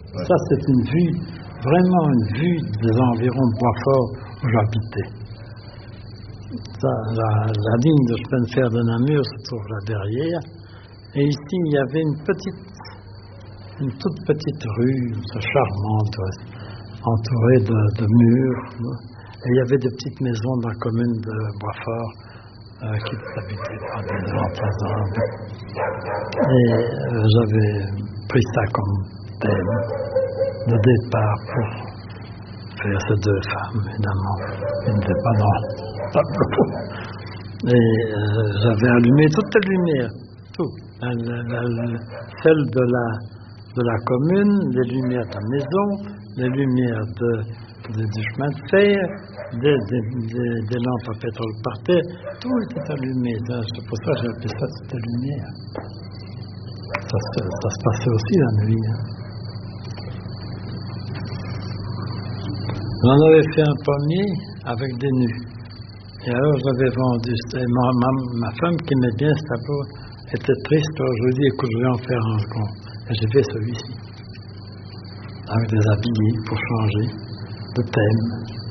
Ça, c'est une vue, vraiment une vue des environs de Boisfort où j'habitais. La ligne de chemin de fer de Namur se trouve là derrière. Et ici, il y avait une toute petite rue, charmante, entourée de murs. Et il y avait des petites maisons dans la commune de Boisfort qui étaient habitées par des grands. Et j'avais pris ça comme thème de départ pour faire ces deux femmes, évidemment. Ils n'étaient pas dans le tableau. Et j'avais allumé toutes les lumières, tout. Celle de la commune, les lumières de la maison, les lumières du chemin de fer, des lampes à pétrole par terre, tout était allumé. C'est pour ça que j'ai appelé ça toutes les lumières. Ça se passait aussi la nuit. J'en avais fait un pommier avec des nus. Et alors j'avais vendu. Ma femme qui aimait bien ce tableau était triste. Alors je lui ai dit, écoute, je vais en faire un second. Et j'ai fait celui-ci. Avec des habillés pour changer de thème.